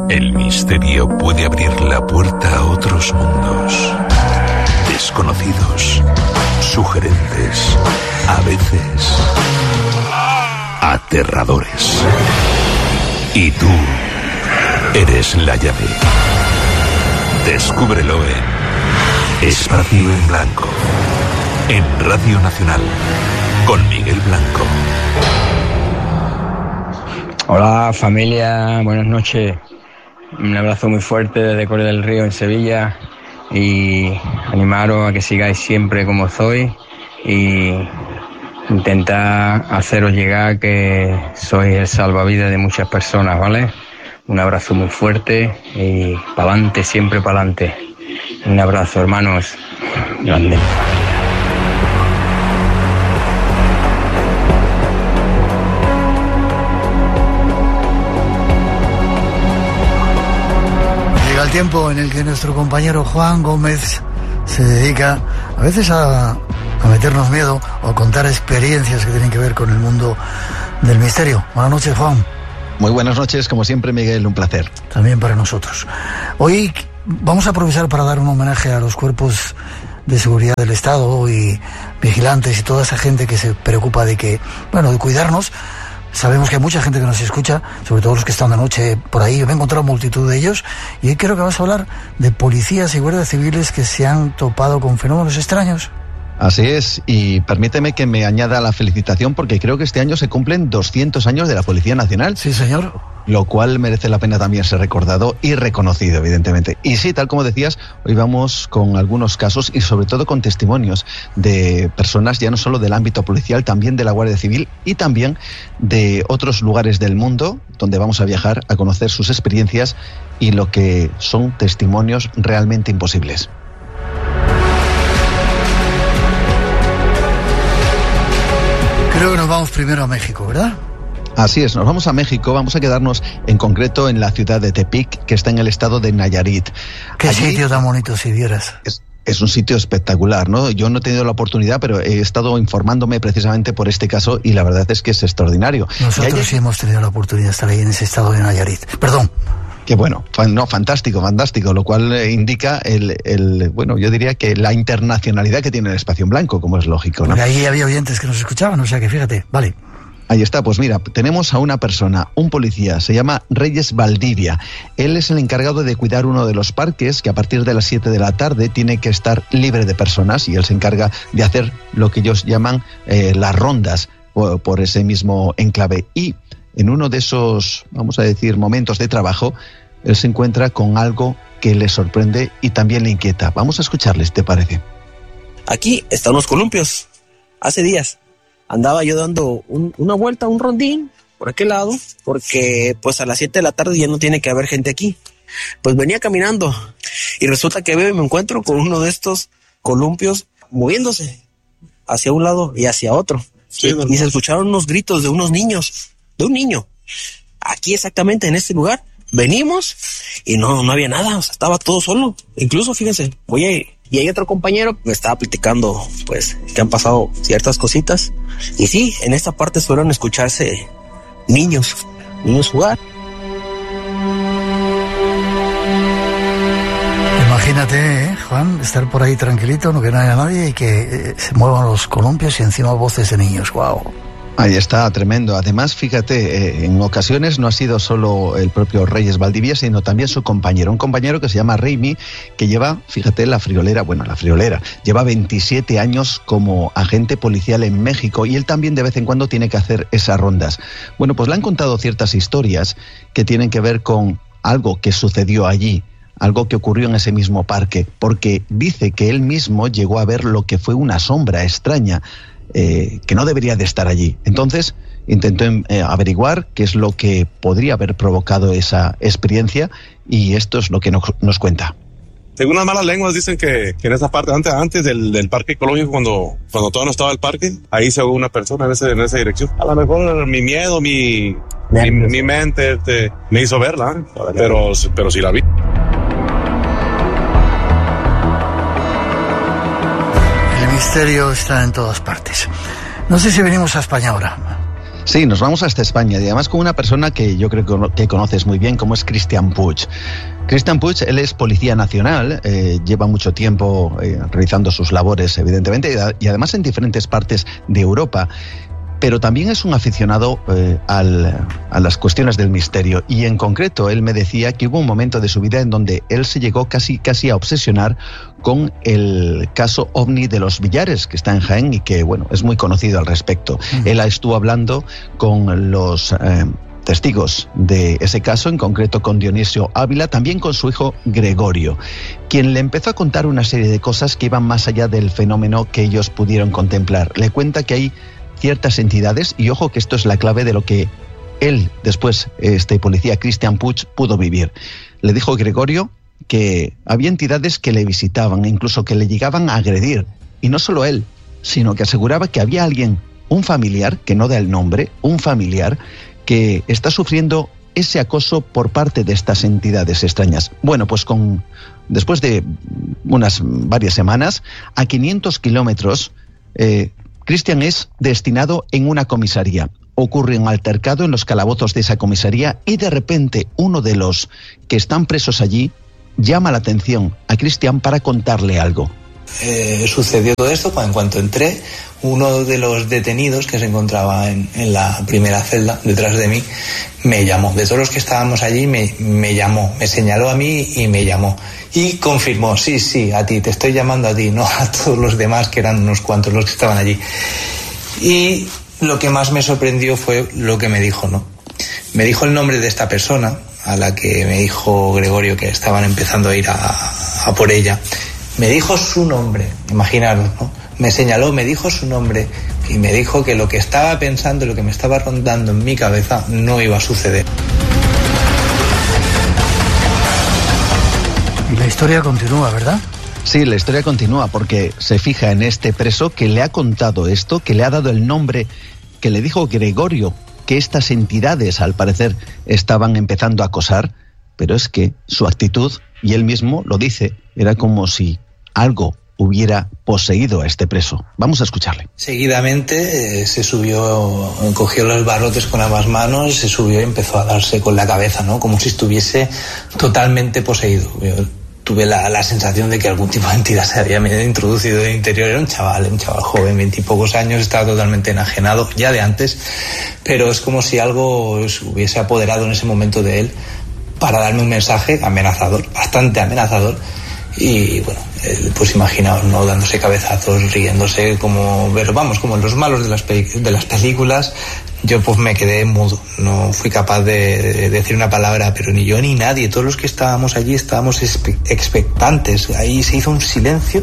El misterio puede abrir la puerta a otros mundos, desconocidos, sugerentes, a veces aterradores. Y tú eres la llave. Descúbrelo en Espacio en Blanco, en Radio Nacional, con Miguel Blanco. Hola familia, buenas noches. Un abrazo muy fuerte desde Coria del Río en Sevilla y animaros a que sigáis siempre como sois y intentar haceros llegar que sois el salvavidas de muchas personas, ¿vale? Un abrazo muy fuerte y pa'lante, siempre pa'lante. Un abrazo, hermanos. Grande. Llega el tiempo en el que nuestro compañero Juan Gómez se dedica a veces a meternos miedo o a contar experiencias que tienen que ver con el mundo del misterio. Buenas noches, Juan. Muy buenas noches, como siempre, Miguel, un placer. También para nosotros. Hoy vamos a aprovechar para dar un homenaje a los cuerpos de seguridad del Estado y vigilantes y toda esa gente que se preocupa de cuidarnos. Sabemos que hay mucha gente que nos escucha, sobre todo los que están de noche por ahí. Me he encontrado multitud de ellos y hoy creo que vas a hablar de policías y guardias civiles que se han topado con fenómenos extraños. Así es, y permíteme que me añada la felicitación porque creo que este año se cumplen 200 años de la Policía Nacional. Sí, señor. Lo cual merece la pena también ser recordado y reconocido, evidentemente. Y sí, tal como decías, hoy vamos con algunos casos y sobre todo con testimonios de personas ya no solo del ámbito policial, también de la Guardia Civil y también de otros lugares del mundo donde vamos a viajar a conocer sus experiencias y lo que son testimonios realmente imposibles. Creo que nos vamos primero a México, ¿verdad? Así es, nos vamos a México, vamos a quedarnos en concreto en la ciudad de Tepic, que está en el estado de Nayarit. Qué sitio tan bonito, si vieras. Es un sitio espectacular, ¿no? Yo no he tenido la oportunidad, pero he estado informándome precisamente por este caso y la verdad es que es extraordinario. Nosotros sí hemos tenido la oportunidad de estar ahí en ese estado de Nayarit. Perdón. Qué bueno, fantástico, lo cual indica yo diría que la internacionalidad que tiene el Espacio en Blanco, como es lógico, ¿no? Porque ahí había oyentes que nos escuchaban, o sea que fíjate, vale. Ahí está, pues mira, tenemos a una persona, un policía, se llama Reyes Valdivia. Él es el encargado de cuidar uno de los parques que a partir de las 7 de la tarde tiene que estar libre de personas y él se encarga de hacer lo que ellos llaman las rondas por ese mismo enclave. Y en uno de esos, vamos a decir, momentos de trabajo, él se encuentra con algo que le sorprende y también le inquieta. Vamos a escucharles, ¿te parece? Aquí están los columpios. Hace días andaba yo dando una vuelta, un rondín por aquel lado, porque pues a las 7 de la tarde ya no tiene que haber gente aquí. Pues venía caminando y resulta que veo y me encuentro con uno de estos columpios moviéndose hacia un lado y hacia otro. Sí, y se escucharon unos gritos de unos niños, de un niño. Aquí exactamente en este lugar venimos y no había nada, o sea, estaba todo solo. Incluso fíjense, y hay otro compañero que me estaba platicando pues que han pasado ciertas cositas y sí, en esta parte suelen escucharse niños jugar. Imagínate, Juan, estar por ahí tranquilito, no que no haya nadie y que se muevan los columpios y encima voces de niños. Wow. Ahí está, tremendo. Además, fíjate, en ocasiones no ha sido solo el propio Reyes Valdivia, sino también su compañero. Un compañero que se llama Raimi, que lleva, fíjate, la friolera, lleva 27 años como agente policial en México y él también de vez en cuando tiene que hacer esas rondas. Bueno, pues le han contado ciertas historias que tienen que ver con algo que sucedió allí, algo que ocurrió en ese mismo parque, porque dice que él mismo llegó a ver lo que fue una sombra extraña, que no debería de estar allí. Entonces intentó averiguar qué es lo que podría haber provocado esa experiencia y esto es lo que nos cuenta. Según las malas lenguas dicen que en esa parte, antes del parque ecológico, cuando todavía no estaba el parque, ahí se hubo una persona en esa dirección. A lo mejor mi miedo, mi mente me hizo verla, pero sí la vi. El misterio está en todas partes. No sé si venimos a España ahora. Sí, nos vamos hasta España y además con una persona que yo creo que conoces muy bien, como es Cristian Puig. Cristian Puig, él es policía nacional, lleva mucho tiempo realizando sus labores, evidentemente, y además en diferentes partes de Europa. Pero también es un aficionado a las cuestiones del misterio. Y en concreto, él me decía que hubo un momento de su vida en donde él se llegó casi a obsesionar con el caso OVNI de los Villares, que está en Jaén y que, bueno, es muy conocido al respecto. Él estuvo hablando con los testigos de ese caso, en concreto con Dionisio Ávila, también con su hijo Gregorio, quien le empezó a contar una serie de cosas que iban más allá del fenómeno que ellos pudieron contemplar. Le cuenta que hay ciertas entidades, y ojo que esto es la clave de lo que él, después, este policía Cristian Puig, pudo vivir. Le dijo Gregorio que había entidades que le visitaban, e incluso que le llegaban a agredir, y no solo él, sino que aseguraba que había alguien, un familiar, que no da el nombre, un familiar, que está sufriendo ese acoso por parte de estas entidades extrañas. Bueno, pues después de varias semanas, a 500 kilómetros, Cristian es destinado en una comisaría. Ocurre un altercado en los calabozos de esa comisaría y de repente uno de los que están presos allí llama la atención a Cristian para contarle algo. Sucedió todo esto en cuanto entré. Uno de los detenidos que se encontraba en la primera celda detrás de mí me llamó. De todos los que estábamos allí me llamó, me señaló a mí y me llamó. Y confirmó, sí, a ti, te estoy llamando a ti, no a todos los demás, que eran unos cuantos los que estaban allí. Y lo que más me sorprendió fue lo que me dijo, ¿no? Me dijo el nombre de esta persona, a la que me dijo Gregorio que estaban empezando a ir a por ella. Me dijo su nombre, imaginaros, ¿no? Me señaló, me dijo su nombre y me dijo que lo que estaba pensando, lo que me estaba rondando en mi cabeza no iba a suceder. Y la historia continúa, ¿verdad? Sí, la historia continúa porque se fija en este preso que le ha contado esto, que le ha dado el nombre, que le dijo Gregorio que estas entidades al parecer estaban empezando a acosar, pero es que su actitud, y él mismo lo dice, era como si algo hubiera poseído a este preso. Vamos a escucharle. Seguidamente se subió, cogió los barrotes con ambas manos, se subió y empezó a darse con la cabeza, ¿no? Como si estuviese totalmente poseído. Yo tuve la sensación de que algún tipo de entidad se había introducido en el interior. Era un chaval joven, 20 y pocos años, estaba totalmente enajenado ya de antes, pero es como si algo se hubiese apoderado en ese momento de él para darme un mensaje amenazador, bastante amenazador. Y bueno, pues imaginaos, ¿no? Dándose cabezazos, riéndose, como los malos de las películas. Yo pues me quedé mudo, no fui capaz de decir una palabra, pero ni yo ni nadie, todos los que estábamos allí estábamos expectantes. Ahí se hizo un silencio.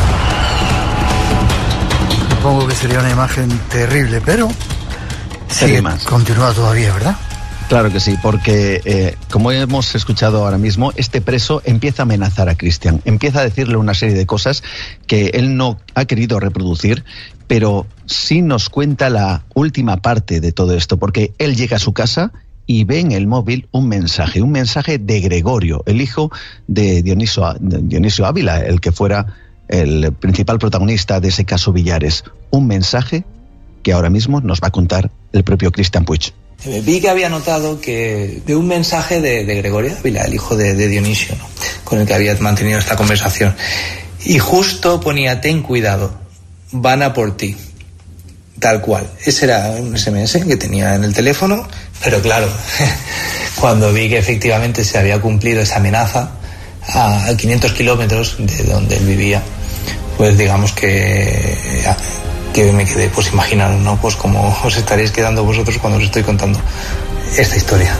Supongo que sería una imagen terrible, pero sigue más. Continúa todavía, ¿verdad? Claro que sí, porque como hemos escuchado ahora mismo, este preso empieza a amenazar a Cristian, empieza a decirle una serie de cosas que él no ha querido reproducir, pero sí nos cuenta la última parte de todo esto, porque él llega a su casa y ve en el móvil un mensaje de Gregorio, el hijo de Dionisio Ávila, el que fuera el principal protagonista de ese caso Villares. Un mensaje que ahora mismo nos va a contar el propio Cristian Puig. Vi que había notado que de un mensaje de Gregorio Ávila, el hijo de Dionisio, ¿no? Con el que había mantenido esta conversación. Y justo ponía, ten cuidado, van a por ti. Tal cual. Ese era un SMS que tenía en el teléfono, pero claro, cuando vi que efectivamente se había cumplido esa amenaza a 500 kilómetros de donde él vivía, pues digamos que me quedé, pues imaginaros, ¿no? Pues como os estaréis quedando vosotros cuando os estoy contando esta historia.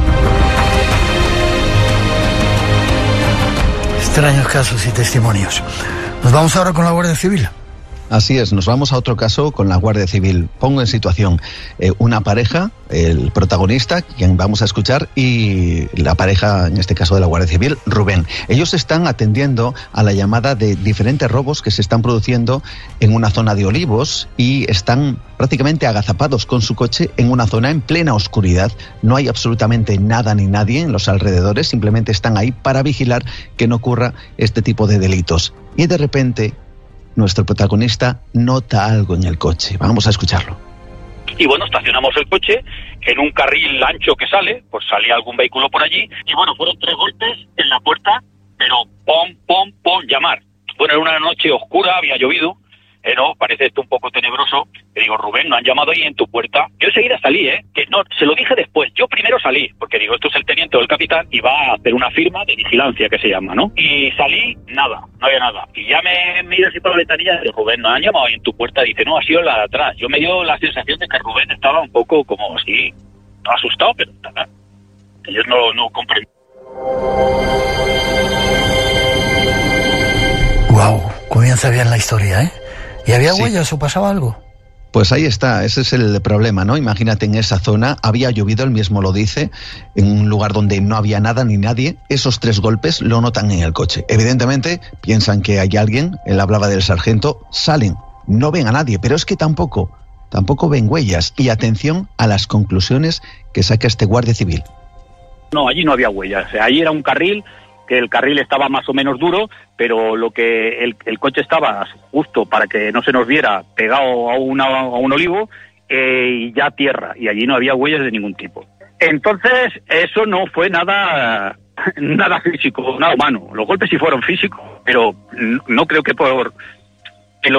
Extraños casos y testimonios. Nos vamos ahora con la Guardia Civil. Así es, nos vamos a otro caso con la Guardia Civil. Pongo en situación una pareja, el protagonista, quien vamos a escuchar, y la pareja, en este caso de la Guardia Civil, Rubén. Ellos están atendiendo a la llamada de diferentes robos que se están produciendo en una zona de olivos y están prácticamente agazapados con su coche en una zona en plena oscuridad. No hay absolutamente nada ni nadie en los alrededores, simplemente están ahí para vigilar que no ocurra este tipo de delitos. Y de repente nuestro protagonista nota algo en el coche. Vamos a escucharlo. Y bueno, estacionamos el coche en un carril ancho que sale, pues salía algún vehículo por allí, y bueno, fueron 3 golpes en la puerta, pero pom, pom, pom, llamar. Bueno, era una noche oscura, había llovido, no, parece esto un poco tenebroso. Le digo, Rubén, ¿no han llamado ahí en tu puerta? Yo enseguida salí, que no, se lo dije después. Yo primero salí, porque digo, esto es el teniente o el capitán y va a hacer una firma de vigilancia que se llama, ¿no? Y salí, nada, no había nada. Y ya me miro así por la ventanilla y digo, Rubén, ¿no han llamado ahí en tu puerta? Dice, no, ha sido la de atrás. Yo me dio la sensación de que Rubén estaba un poco como así, no asustado, pero nada. Ellos no comprenden. Wow, comienza bien la historia, ¿eh? ¿Y había huellas o pasaba algo? Pues ahí está, ese es el problema, ¿no? Imagínate, en esa zona había llovido, él mismo lo dice, en un lugar donde no había nada ni nadie. Esos 3 golpes lo notan en el coche. Evidentemente piensan que hay alguien, él hablaba del sargento, salen, no ven a nadie, pero es que tampoco ven huellas. Y atención a las conclusiones que saca este guardia civil. No, allí no había huellas, allí era un carril, que el carril estaba más o menos duro, pero lo que el coche estaba justo para que no se nos viera pegado a un olivo y ya tierra, y allí no había huellas de ningún tipo. Entonces, eso no fue nada físico, nada humano. Los golpes sí fueron físicos, pero no creo que por